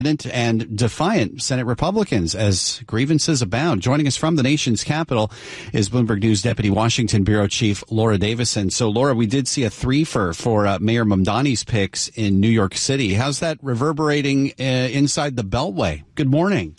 and defiant Senate Republicans as grievances abound. Joining us from the nation's capital is Bloomberg News Deputy Washington Bureau Chief Laura Davison. So, Laura, we did see a threefer for Mayor Mamdani's picks in New York City. How's that reverberating inside the Beltway? Good morning.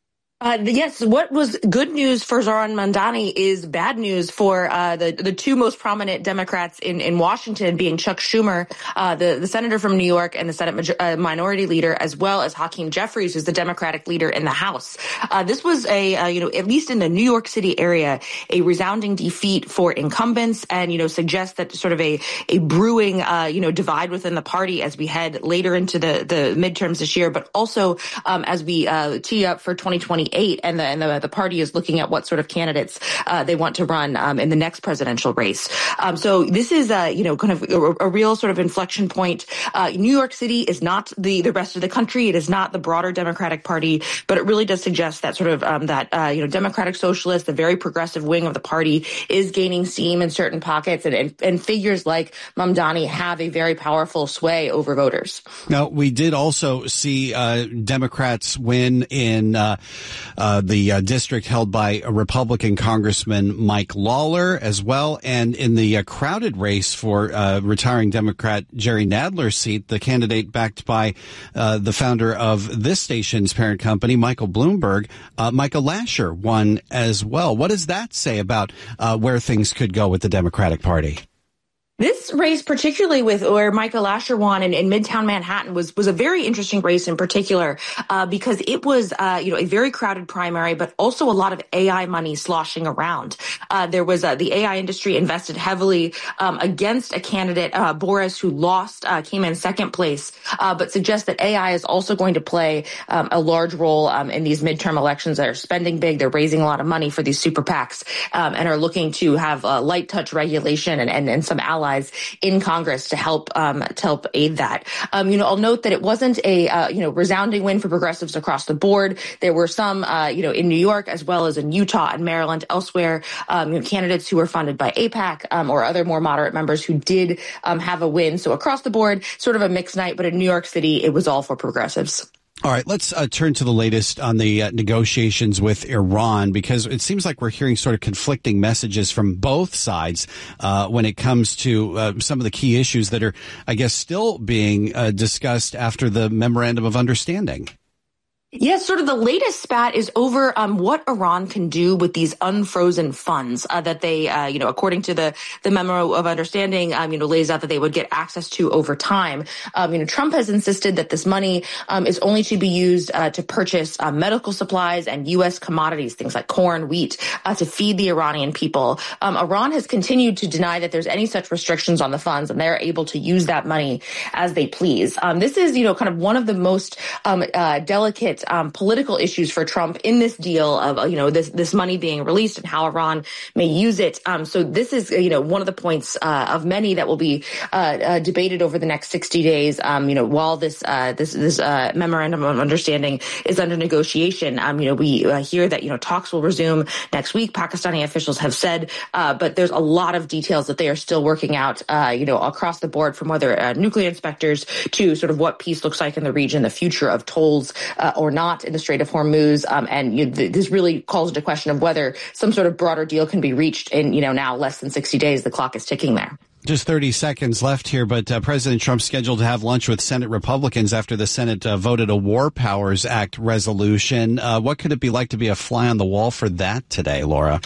Yes, what was good news for Zohran Mamdani is bad news for the two most prominent Democrats in Washington, being Chuck Schumer, the senator from New York, and the Senate minority leader, as well as Hakeem Jeffries, who's the Democratic leader in the House. This was at least in the New York City area, a resounding defeat for incumbents, and suggests that sort of a brewing divide within the party as we head later into the midterms this year, but also as we tee up for 2028, and the party is looking at what sort of candidates they want to run in the next presidential race. So this is kind of a real sort of inflection point. New York City is not the rest of the country. It is not the broader Democratic Party, but it really does suggest that sort of Democratic Socialist, the very progressive wing of the party, is gaining steam in certain pockets, and figures like Mamdani have a very powerful sway over voters. Now, we did also see Democrats win in the district held by a Republican Congressman Mike Lawler as well. And in the crowded race for retiring Democrat Jerry Nadler's seat, the candidate backed by the founder of this station's parent company, Michael Bloomberg, Michael Lasher, won as well. What does that say about where things could go with the Democratic Party? This race, particularly with where Michael Lasher won in Midtown Manhattan, was a very interesting race in particular because it was a very crowded primary, but also a lot of AI money sloshing around. There was the AI industry invested heavily against a candidate, Boris, who came in second place, but suggests that AI is also going to play a large role in these midterm elections. They're spending big, they're raising a lot of money for these super PACs, and are looking to have light touch regulation and some allies in Congress to help aid that. I'll note that it wasn't a resounding win for progressives across the board. There were some in New York as well as in Utah and Maryland, elsewhere, candidates who were funded by AIPAC or other more moderate members who did have a win. So across the board, sort of a mixed night, but in New York City, it was all for progressives. All right, let's turn to the latest on the negotiations with Iran, because it seems like we're hearing sort of conflicting messages from both sides when it comes to some of the key issues that are, I guess, still being discussed after the Memorandum of Understanding. Yes, sort of the latest spat is over what Iran can do with these unfrozen funds that they, according to the Memo of Understanding, lays out that they would get access to over time. Trump has insisted that this money is only to be used to purchase medical supplies and U.S. commodities, things like corn, wheat, to feed the Iranian people. Iran has continued to deny that there's any such restrictions on the funds, and they're able to use that money as they please. This is, kind of one of the most delicate political issues for Trump in this deal of, this money being released and how Iran may use it. So this is, one of the points of many that will be debated over the next 60 days, while this Memorandum of Understanding is under negotiation. We hear that, talks will resume next week. Pakistani officials have said, but there's a lot of details that they are still working out, across the board, from whether nuclear inspectors to sort of what peace looks like in the region, the future of tolls or not in the Strait of Hormuz. This really calls into question of whether some sort of broader deal can be reached in, now less than 60 days. The clock is ticking there. Just 30 seconds left here, but President Trump's scheduled to have lunch with Senate Republicans after the Senate voted a War Powers Act resolution. What could it be like to be a fly on the wall for that today, Laura?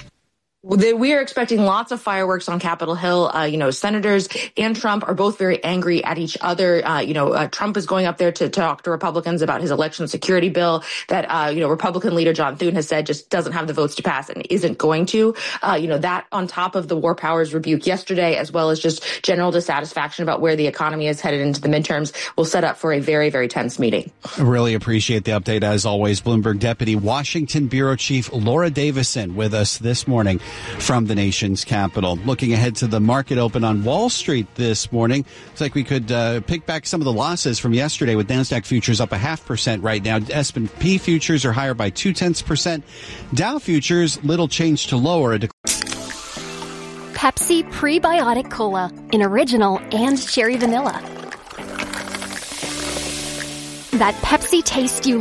We are expecting lots of fireworks on Capitol Hill. Senators and Trump are both very angry at each other. Trump is going up there to talk to Republicans about his election security bill that, Republican leader John Thune has said just doesn't have the votes to pass and isn't going to. That on top of the War Powers rebuke yesterday, as well as just general dissatisfaction about where the economy is headed into the midterms, will set up for a very, very tense meeting. I really appreciate the update, as always. Bloomberg Deputy Washington Bureau Chief Laura Davison with us this morning from the nation's capital. Looking ahead to the market open on Wall Street this morning, looks like we could pick back some of the losses from yesterday, with NASDAQ futures up 0.5% right now. S&P futures are higher by 0.2%. Dow futures little change to lower. Pepsi Prebiotic Cola in original and cherry vanilla. that Pepsi Taste You